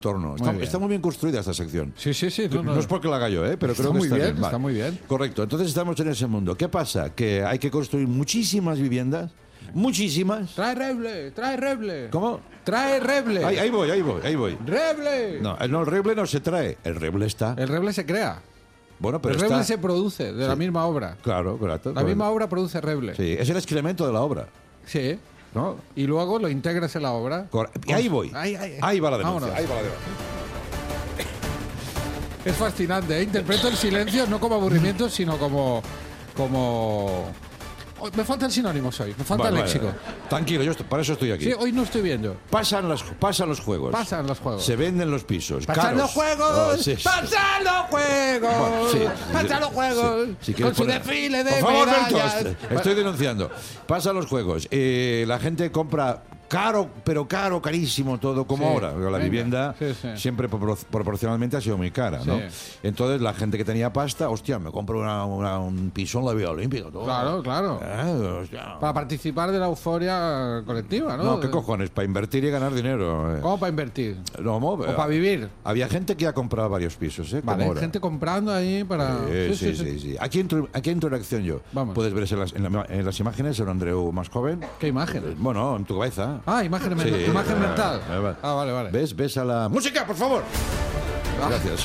torno. Está muy bien construida esta sección. Sí. No es porque la haga yo, pero creo que muy está bien. bien. Vale. Está muy bien. Correcto. Entonces estamos en ese mundo. ¿Qué pasa? Que hay que construir muchísimas viviendas. Muchísimas. Trae reble. ¿Cómo? Trae reble. Ahí voy. ¡Reble! No, el reble no se trae. El reble está. El reble se crea. Bueno, pero el reble se produce de la misma obra. Claro, correcto. La misma obra produce reble. Sí, es el excremento de la obra. Sí. ¿No? Y luego lo integras en la obra. Y ahí voy. Ahí va la denuncia. Vámonos. Ahí va la denuncia. Es fascinante, ¿eh? Interpreto el silencio no como aburrimiento, sino como... Oh, me falta el sinónimo hoy, me falta el léxico. Vale. Tranquilo, para eso estoy aquí. Sí, hoy no estoy viendo. Pasan los juegos. Pasan los juegos. Se venden los pisos. ¡Pasan los juegos! Sí. ¡Pasan los juegos! Bueno, sí. ¡Pasan los juegos! Si Con su poner... desfile de Por favor, medallas. Berto, estoy denunciando. Pasan los juegos. La gente compra caro, pero carísimo todo, como ahora. La vivienda siempre proporcionalmente ha sido muy cara, ¿no? Sí. Entonces la gente que tenía pasta, hostia, me compro un piso en la Vía Olímpica. Todo. Claro. Para participar de la euforia colectiva, ¿no? No, ¿qué cojones? Para invertir y ganar dinero. ¿Cómo para invertir? No, ¿O para vivir? Había gente que ha comprado varios pisos, ¿eh? Vale, gente comprando ahí para... Sí. Aquí entro en acción yo. Vamos. Puedes ver en las imágenes el Andreu más joven. ¿Qué imágenes? Bueno, en tu cabeza. Imagen mental. Vale. ¿Ves a la... ¡Música, por favor! Gracias.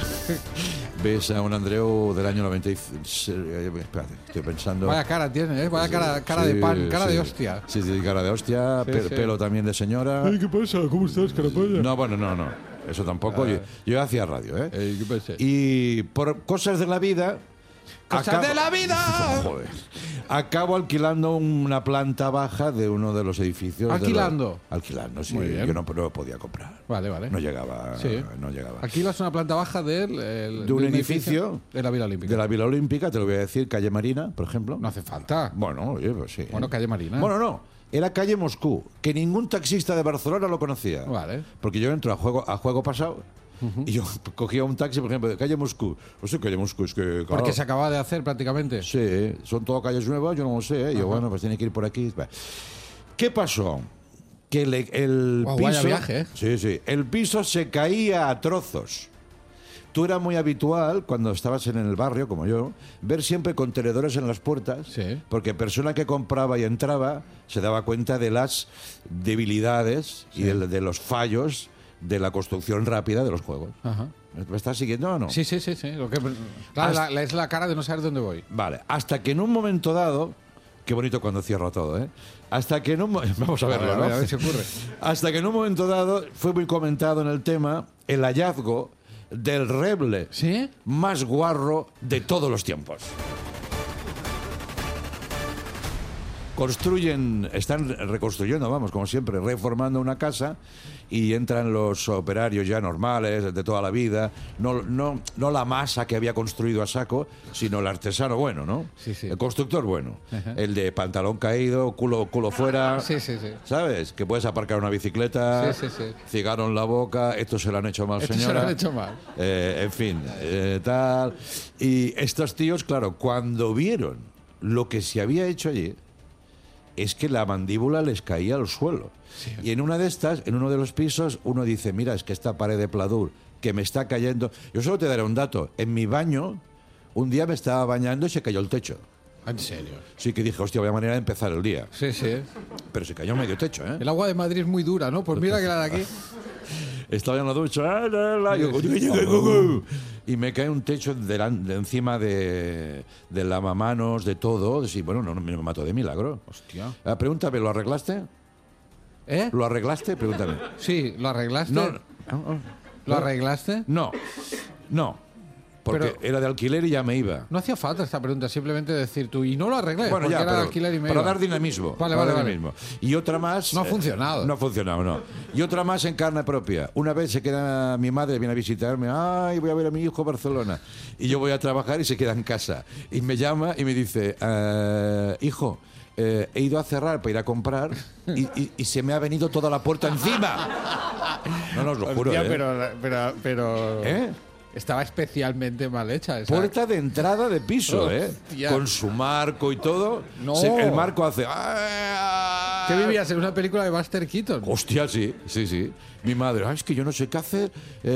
Ves a un Andreu del año 96... Espérate, estoy pensando... Vaya cara tiene, ¿eh? Vaya cara de pan, cara de hostia. Sí, cara de hostia, pelo también de señora. ¿Qué pasa? ¿Cómo estás, carapaya? No, bueno, no. Eso tampoco. Yo hacía radio, ¿eh? ¿Qué pasa? Y por cosas de la vida... ¡Cosas de la vida! Joder. Acabo alquilando una planta baja de uno de los edificios. ¿Alquilando? Alquilando, sí. Muy bien. Yo no podía comprar. Vale. No llegaba. Sí. No llegaba. Alquilas una planta baja de un edificio de la Vila Olímpica. De la Vila Olímpica, te lo voy a decir, calle Marina, por ejemplo. No hace falta. Bueno, oye, pues sí. Bueno, calle Marina. Bueno, no. Era calle Moscú, que ningún taxista de Barcelona lo conocía. Vale. Porque yo entro a juego pasado. Y yo cogía un taxi, por ejemplo, de calle Moscú. O sea, calle Moscú es que... Claro, porque se acaba de hacer prácticamente. Sí, son todas calles nuevas, yo no lo sé. Yo, bueno, pues tiene que ir por aquí. ¿Qué pasó? Que el piso... Vaya viaje, ¿eh? Sí. El piso se caía a trozos. Tú era muy habitual, cuando estabas en el barrio, como yo, ver siempre contenedores en las puertas, porque persona que compraba y entraba se daba cuenta de las debilidades y de los fallos de la construcción rápida de los juegos. Ajá. ¿Me estás siguiendo o no? Sí. Claro, es la cara de no saber dónde voy. Vale, hasta que en un momento dado... Qué bonito cuando cierro todo, ¿eh? Hasta que en un... Vamos a verlo, ¿no? A ver si ocurre. Hasta que en un momento dado fue muy comentado en el tema el hallazgo del reble más guarro de todos los tiempos. Están reconstruyendo, vamos, como siempre, reformando una casa y entran los operarios ya normales, de toda la vida, no la masa que había construido a saco, sino el artesano bueno, ¿no? Sí. El constructor bueno. El de pantalón caído, culo fuera. Sí. ¿Sabes? Que puedes aparcar una bicicleta, cigarro en la boca, esto se lo han hecho mal, señora. Se lo han hecho mal. En fin, tal. Y estos tíos, claro, cuando vieron lo que se había hecho allí, es que la mandíbula les caía al suelo. Sí. Y en una de estas, en uno de los pisos, uno dice, mira, es que esta pared de pladur que me está cayendo... Yo solo te daré un dato. En mi baño, un día me estaba bañando y se cayó el techo. ¿En serio? Sí, que dije, hostia, vaya manera de empezar el día. Sí. Pero se cayó medio techo, ¿eh? El agua de Madrid es muy dura, ¿no? Pues mira que la de aquí... Estaba en la ducha y me cae un techo de encima de lavamanos, de todo. Sí, bueno, no me mato de milagro. Hostia. Pregúntame, ¿lo arreglaste? ¿Eh? ¿Lo arreglaste? Pregúntame. Sí, ¿lo arreglaste? No. ¿Lo arreglaste? No. Porque era de alquiler y ya me iba. No hacía falta esta pregunta, simplemente decir tú, y no lo arreglé, bueno, porque ya, era de alquiler y me para iba. dar dinamismo. Vale. Dinamismo. Y otra más... No ha funcionado. No ha funcionado, no. Y otra más en carne propia. Una vez se queda mi madre, viene a visitarme, ay, voy a ver a mi hijo a Barcelona. Y yo voy a trabajar y se queda en casa. Y me llama y me dice, hijo... he ido a cerrar para ir a comprar y se me ha venido toda la puerta encima. No, os lo juro. Hostia, pero... ¿Eh? Estaba especialmente mal hecha esa. Puerta de entrada de piso, Hostia. con su marco y todo. No. El marco hace... ¿Qué vivías en una película de Buster Keaton? Hostia, sí, sí, sí. Mi madre, es que yo no sé qué hacer.